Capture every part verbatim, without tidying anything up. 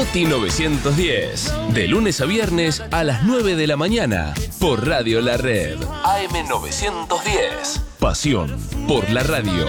Toti novecientos diez. De lunes a viernes a las nueve de la mañana. Por Radio La Red. A M novecientos diez. Pasión por la radio.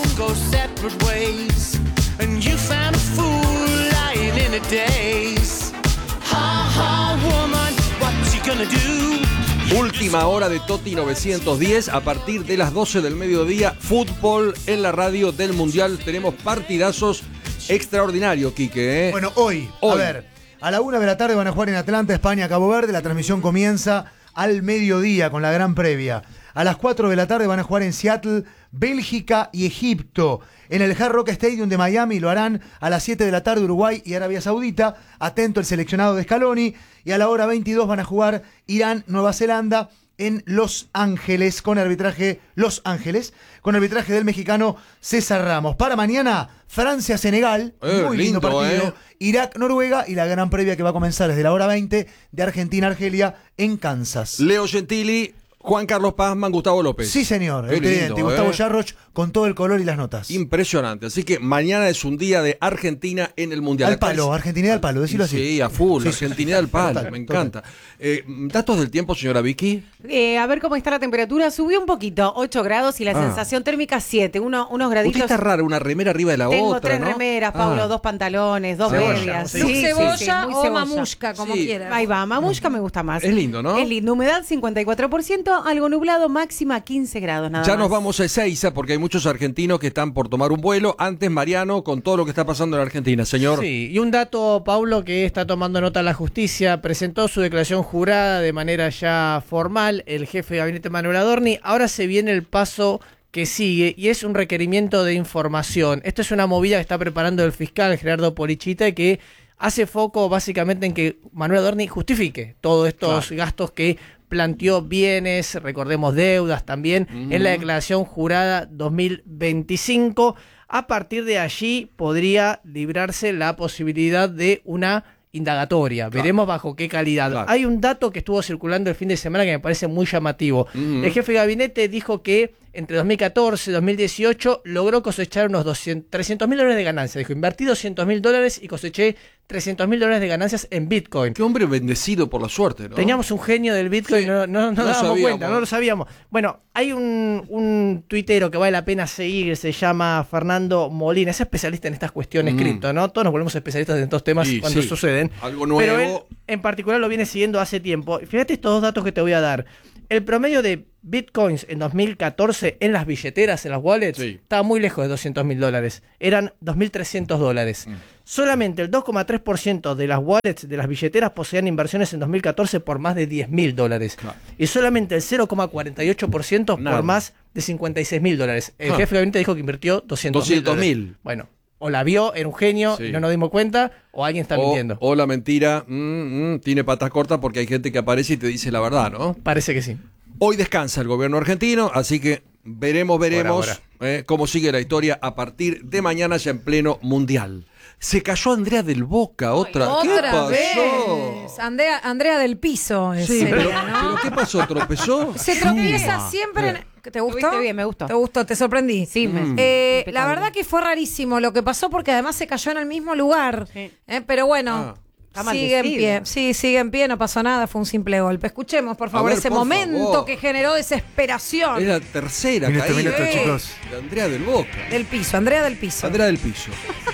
Última hora de Toti novecientos diez. A partir de las doce del mediodía, fútbol en la radio del Mundial. Tenemos partidazos extraordinarios, Quique, ¿eh? Bueno, hoy, hoy, a ver, a la una de la tarde van a jugar en Atlanta, España, Cabo Verde. La transmisión comienza al mediodía con la gran previa. A las cuatro de la tarde van a jugar en Seattle, Bélgica y Egipto. En el Hard Rock Stadium de Miami lo harán a las siete de la tarde Uruguay y Arabia Saudita. Atento el seleccionado de Scaloni. Y a la hora veintidós van a jugar Irán, Nueva Zelanda en Los Ángeles con arbitraje Los Ángeles con arbitraje del mexicano César Ramos. Para mañana Francia-Senegal, eh, muy lindo, lindo partido. Eh. Irak-Noruega y la gran previa que va a comenzar desde la hora veinte de Argentina-Argelia en Kansas. Leo Gentili, Juan Carlos Pazman, Gustavo López. Sí, señor. Qué El teniente lindo, Gustavo eh. Yarroch con todo el color y las notas. Impresionante. Así que mañana es un día de Argentina en el Mundial. Al palo, Argentinidad al palo, decilo así. Sí, a full, sí, Argentinidad al palo, total, me encanta. Eh, ¿Datos del tiempo, señora Vicky? Eh, a ver cómo está la temperatura. Subió un poquito, ocho grados y la ah. sensación térmica siete, uno, unos graditos. Usted está raro, una remera arriba de la Tengo otra, tres ¿no? remeras, Pablo, ah. dos pantalones, dos cebolla, medias. sí, Sí, cebolla sí, sí, o cebolla. mamushka, como sí. quieras. Ahí va, mamushka me gusta más. Es lindo, ¿no? Es lindo. Humedad cincuenta y cuatro por ciento, algo nublado, máxima quince grados nada ya más. nos vamos a Ezeiza porque hay muchos argentinos que están por tomar un vuelo. Antes, Mariano, con todo lo que está pasando en Argentina, señor. Sí, y un dato, Paulo, que está tomando nota la justicia, presentó su declaración jurada de manera ya formal el jefe de gabinete Manuel Adorni. Ahora se viene el paso que sigue y es un requerimiento de información. Esto es una movida que está preparando el fiscal Gerardo Polichita que hace foco básicamente en que Manuel Adorni justifique todos estos claro. gastos que planteó, bienes, recordemos deudas también, uh-huh. en la declaración jurada dos mil veinticinco. A partir de allí podría librarse la posibilidad de una indagatoria. Claro. Veremos bajo qué calidad. Claro. Hay un dato que estuvo circulando el fin de semana que me parece muy llamativo. Uh-huh. El jefe de gabinete dijo que entre dos mil catorce y dos mil dieciocho logró cosechar unos trescientos mil dólares de ganancias. Dijo, invertí doscientos mil dólares y coseché trescientos mil dólares de ganancias en Bitcoin. Qué hombre bendecido por la suerte, ¿no? Teníamos un genio del Bitcoin, sí. no, no, no, no nos damos cuenta, no lo sabíamos. Bueno, hay un, un tuitero que vale la pena seguir, se llama Fernando Molina, es especialista en estas cuestiones mm. cripto, ¿no? Todos nos volvemos especialistas en estos temas sí, cuando sí. suceden. Algo nuevo. Pero él en particular lo viene siguiendo hace tiempo. Fíjate estos dos datos que te voy a dar. El promedio de Bitcoins en dos mil catorce en las billeteras, en las wallets, sí. estaba muy lejos de doscientos mil dólares. Eran dos mil trescientos dólares. Mm. Solamente el dos coma tres por ciento de las wallets, de las billeteras, poseían inversiones en dos mil catorce por más de diez mil dólares. Claro. Y solamente el cero coma cuarenta y ocho por ciento Nada. por más de cincuenta y seis mil dólares. El ah. jefe de gabinete dijo que invirtió doscientos mil. Bueno, o la vio, era un genio, sí. y no nos dimos cuenta, o alguien está o, mintiendo. O la mentira mm, mm, tiene patas cortas porque hay gente que aparece y te dice la verdad, ¿no? Parece que sí. Hoy descansa el gobierno argentino, así que veremos, veremos eh, cómo sigue la historia a partir de mañana ya en pleno mundial. Se cayó Andrea del Boca, otra. Ay, ¿Qué otra pasó? Vez. Andrea, Andrea del Piso. Sí, sería, pero, ¿no? pero ¿qué pasó? ¿Tropezó? Se tropieza siempre. En... ¿Te gustó? Bien, me gustó. ¿Te gustó? ¿Te sorprendí? Sí. Mm. Eh, la verdad que fue rarísimo lo que pasó porque además se cayó en el mismo lugar. Sí. Eh, pero bueno... Ah. Sigue en pie, sí, sigue en pie, no pasó nada, fue un simple golpe. Escuchemos, por favor, ver, ese por momento favor. que generó desesperación. Es la tercera minuto, caída minuto, eh, chicos. de Andrea del Boca. Del Piso, Andrea del Piso. Andrea del Piso.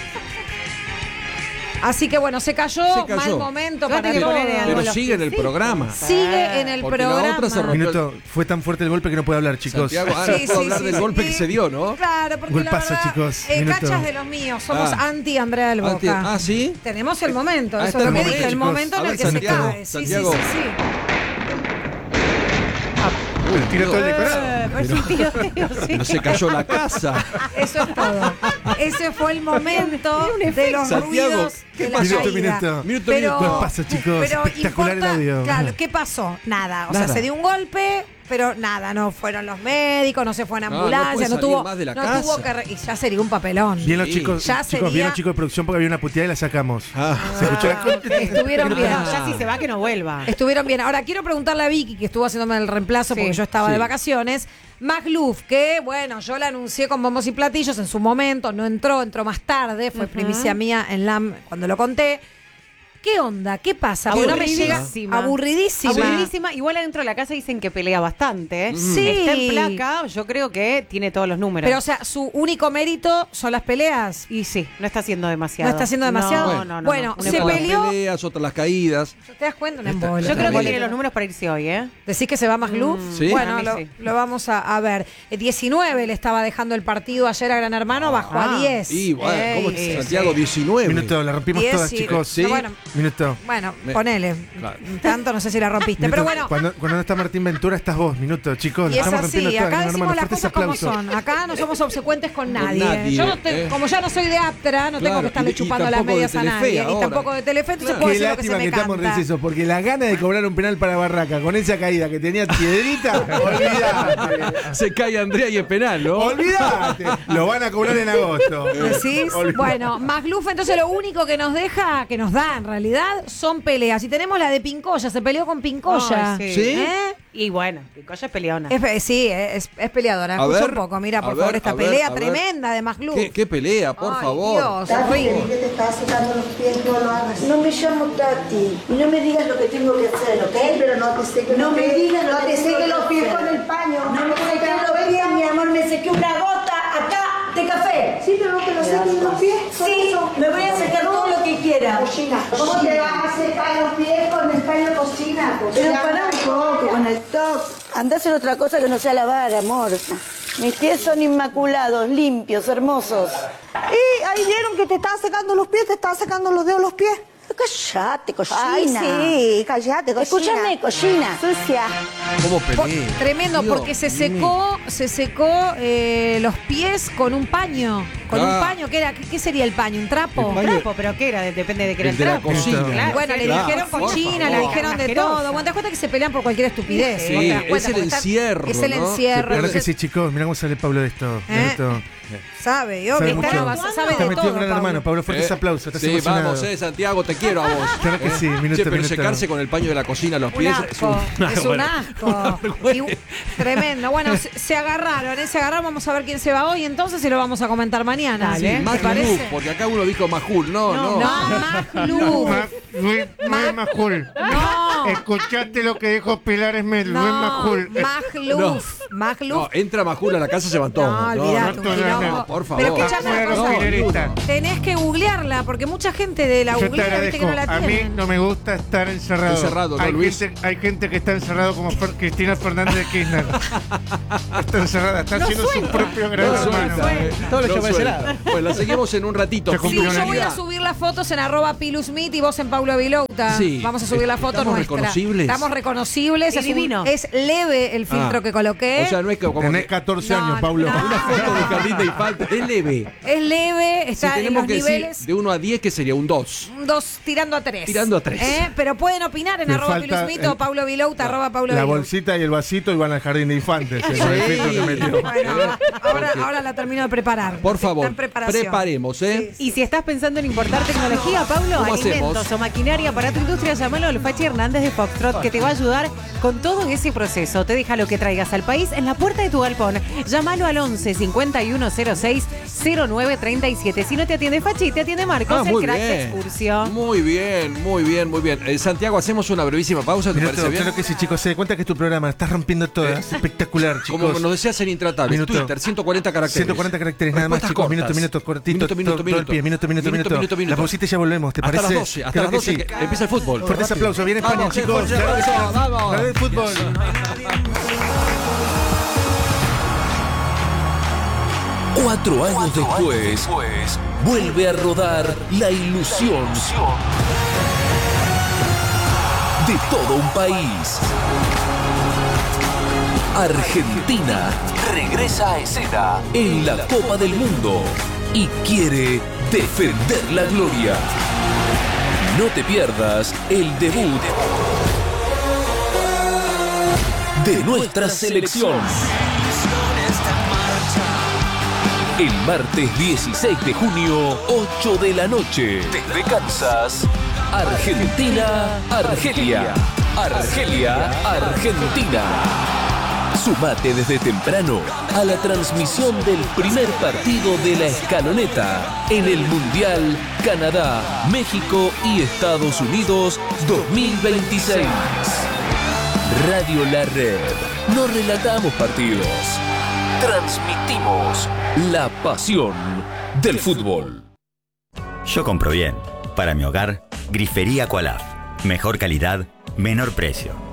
Así que bueno, se cayó, se cayó. mal momento para que todo. Pero sigue en el sí. programa. Sigue en el Porque programa. La otra se un minuto, fue tan fuerte el golpe que no puede hablar, chicos. Santiago, ah, sí, no sí, puedo sí, hablar sí, del sí, golpe sí. que se dio, ¿no? Claro, porque Golpazo, la verdad, chicos. Eh, Minuto. cachas de los míos, somos ah. anti Andrea del Boca. Anti, ah, ¿sí? Tenemos el momento, ah, eso es lo que momento, dije, el chicos. momento en ver, el que Santiago, se cae. Sí, Santiago. sí, sí, sí. El tiroteo del decorado. Eh, pues un tiroteo, sí. No se cayó la casa. Eso es todo. Ese fue el momento de los Santiago, ruidos ¿qué de la pasó? caída. Minuto, minuto. Pero, ¿Qué pasa, chicos? pero Espectacular importa, el audio. Claro, ¿qué pasó? Nada. O Nada. sea, se dio un golpe, pero nada, no fueron los médicos, no se fue en No, no ambulancia, puede no, salir tuvo, más de la no casa. tuvo que re- y ya sería un papelón. Bien los Sí. chicos, Ya chicos, sería- bien los chicos de producción porque había una puteada y la sacamos. Ah. Se escuchó la... Estuvieron bien. No, ya si se va que no vuelva. Estuvieron bien. Ahora quiero preguntarle a Vicky, que estuvo haciéndome el reemplazo Sí. porque yo estaba Sí. de vacaciones. Magluf, que bueno, yo la anuncié con bombos y platillos en su momento, no entró, entró más tarde, fue Uh-huh. primicia mía en L A M cuando lo conté. ¿qué onda? ¿Qué pasa? Porque no me llega aburridísima. Aburridísima. Igual adentro de la casa dicen que pelea bastante. ¿eh? Mm. Sí. Está en placa, yo creo que tiene todos los números. Pero, o sea, su único mérito son las peleas. Y sí, no está haciendo demasiado. No está haciendo demasiado. No, no, no. Bueno, no, se Una de las peleó. peleas, otras las caídas. ¿Te das cuenta? Un embole. Yo creo que tiene los números para irse hoy, ¿eh? ¿Decís que se va más Gluf? Mm. Sí. Bueno, A mí lo, sí. lo vamos a, a ver. Eh, diecinueve le estaba dejando el partido ayer a Gran Hermano, bajó Ah. a diez. Y bueno, Ey, ¿cómo sí, Santiago? sí. diecinueve. Minuto, la rompimos diez todas, y- chicos. Sí. No, bueno, Minuto. bueno, Me- ponele. Claro. Tanto no sé si la rompiste. Minuto. Pero bueno. Cuando, cuando no está Martín Ventura, estás vos. Minuto, chicos. Y lo es estamos rompiendo así, todas. acá Gran decimos Hermano, las fuertes cosas como aplausos. son. Acá no somos obsecuentes con nadie. nadie, Yo no te- eh. como ya no soy de Aptra, no tengo Claro, que estarle y- y chupando las tampoco de medias a Telefe nadie. ahora. Ni tampoco de Telefe, entonces Claro. puedo Qué decir lo que se lástima me que estamos en canta. receso, porque la gana de cobrar un penal para Barraca con esa caída que tenía Piedrita, olvídate. Se cae Andrea y es penal, ¿no? Olvídate. Lo van a cobrar en agosto. ¿Decís? Olvídate. Bueno, Magluf entonces lo único que nos deja, que nos da en realidad, son peleas. Y tenemos la de Pincoya, se peleó con Pincoya. Ay, ¿Sí? ¿Eh? Y bueno, Picoya es peleona. Es pe- sí, es, es peleadora. A Escucha ver, un poco, mira, a por ver, favor, esta a ver, pelea a ver. tremenda de Magluf. ¿Qué, qué pelea, por Ay, favor? Dios, Tati, horrible. te vi que te estás secando los pies, no lo hagas. No me llamo Tati. Y no me digas lo que tengo que hacer, ¿ok? Pero no te seques no los pies. No me digas lo que te seques los pies con el paño. No me seques los pies, mi amor. Me sequé una gota acá de café. Sí, pero no te lo seques los pies. Sí, me voy a secar todo lo que quiera. Cocina. ¿Cómo te vas a secar los pies con el paño de cocina? Pero para un poco, con el top. Andá a hacer otra cosa que no sea lavar, amor. Mis pies son inmaculados, limpios, hermosos. Y ahí vieron que te estaban secando los pies, te estaban secando los dedos los pies. Callate, cochina. Ay, sí, callate, cochina. Escúchame, cochina. Sucia. ¿Cómo Po- pelea? Tremendo, Dios porque se mío. secó, se secó eh, los pies con un paño. Con Ah. un paño, ¿qué era? ¿Qué, qué sería el paño? ¿Un trapo? El paño- Trapo, pero ¿qué era? Depende de qué era El el de la trapo. cocina. Claro, Bueno, sí, le claro, dijeron por cochina, favor. le dijeron de Asquerosa. todo. Bueno, te das cuenta que se pelean por cualquier estupidez. Sí, ¿Vos te das es cuenta? el Porque están- encierro, Es el ¿no? encierro. Claro que entonces- sí, chicos. Mirá cómo sale Pablo de esto. ¿Eh? De esto. Sabe, Sabe obvio. mucho. Está, sabe Está de metido todo, en Gran Pablo. Hermano. Pablo, fuertes Eh, aplausos. Estás sí, emocionado. vamos, eh, Santiago, te quiero a vos. Claro que sí, minuto, Che, pero minuto. secarse con el paño de la cocina a los Un pies asco, es un asco. Y- tremendo. Bueno, se, se agarraron, ¿eh? Se agarraron. Vamos a ver quién se va hoy entonces y lo vamos a comentar mañana. Dale. ¿Te Más parece? Gluf, porque acá uno dijo Majul. No, no. No, Magluf. Luis Ma- Majul. No. Escuchaste lo que dijo Pilar Esmel. No, Majul. Magluf. Magluf. No, entra Majul a la casa, se van todos. No, olvidate, no, un no, quilombo. no, por favor. Pero escuchame una Fuera los cosa. pileristas. Tenés que googlearla, porque mucha gente de la Yo te googlea viste que agradezco. no la A mí tienen. no me gusta estar encerrado. Encerrado, ¿no, hay, Luis? gente, hay gente que está encerrado como Fer- Cristina Fernández de Kirchner. Está encerrada, está No haciendo suelta. su propio gran No hermano. suelta, eh. Todo lo No lleva a ese suelta. lado. Pues la seguimos en un ratito. Se Sí, cumplió yo una voy a vida. subir las fotos en arroba pilusmit y vos en Paulo Vilouta. Sí. Vamos a subir la foto ¿Estamos nuestra. reconocibles? Estamos reconocibles. Y es, un- divino. es leve el filtro Ah. que coloqué. O sea, no es que como Tenés que catorce No, años, Pablo. no. una foto de jardín de infantes. Es leve. es leve, Si está en tenemos los que niveles. decir de uno a diez, que sería un dos. Un dos tirando a tres. Tirando a tres. ¿Eh? Pero pueden opinar en Le arroba falta pilusmit el- o Paulo Vilouta, arroba Paulo La Vilouta. bolsita y el vasito iban al jardín de infantes. Ese es el filtro que metió. Bueno, ahora, ahora la termino de preparar. Por Está favor, en preparación. preparemos, ¿eh? Y si estás pensando en importar tecnología, Pablo, ¿Cómo alimentos hacemos? o maquinaria para tu industria, llámalo al Fachi Hernández de Foxtrot, que te va a ayudar con todo ese proceso. Te deja lo que traigas al país en la puerta de tu galpón. Llámalo al once cincuenta y uno cero seis cero nueve treinta y siete. Si no te atiende Fachi, te atiende Marcos, Ah, el muy crack de bien. Excursio. Muy bien, muy bien, muy bien. Eh, Santiago, hacemos una brevísima pausa, ¿te Minuto, parece bien? claro que sí, chicos. Se da cuenta que es tu programa. Estás rompiendo todas. Espectacular, chicos. Como nos decía ser intratables. Minuto. Twitter, ciento cuarenta caracteres. ciento cuarenta caracteres, nada más, Respuestas chicos. cortas. Minuto, minuto, cortito. Minuto, minuto, todo, minuto. todo el pie. Minuto, minuto, minuto. minuto, minuto. La pausita y ya volvemos, ¿te Hasta parece? las doce, hasta Claro las que doce, sí. que empieza el fútbol. Fuertes aplausos. Viene España, Vamos, chicos. fuerza, Claro que sí. fuerza, vamos. Claro, el fútbol. Cuatro años después, vuelve a rodar la ilusión de todo un país. Argentina regresa a escena en la Copa del Mundo y quiere defender la gloria. No te pierdas el debut de nuestra selección. El martes dieciséis de junio, ocho de la noche. Desde Kansas, Argentina, Argelia. Argelia, Argentina. Sumate desde temprano a la transmisión del primer partido de la escaloneta en el Mundial Canadá, México y Estados Unidos dos mil veintiséis. Radio La Red. No relatamos partidos. Transmitimos la pasión del fútbol. Yo compro bien. Para mi hogar, Grifería Qualaf. Mejor calidad, menor precio.